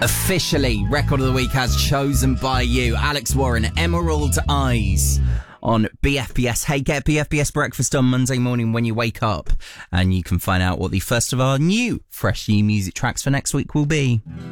Officially, Record of the Week as chosen by you. Alex Warren, Emerald Eyes on BFBS. Hey, get BFBS breakfast on Monday morning when you wake up, and you can find out what the first of our new fresh new music tracks for next week will be.